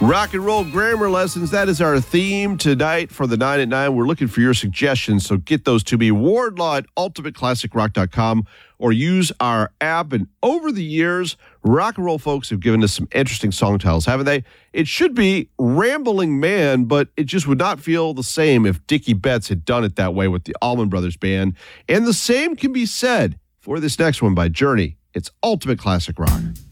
Rock and roll grammar lessons. That is our theme tonight for the 9 at 9. We're looking for your suggestions, so get those to me. Wardlaw at ultimateclassicrock.com or use our app. And over the years, rock and roll folks have given us some interesting song titles, haven't they? It should be Rambling Man, but it just would not feel the same if Dickie Betts had done it that way with the Allman Brothers Band. And the same can be said for this next one by Journey. It's Ultimate Classic Rock.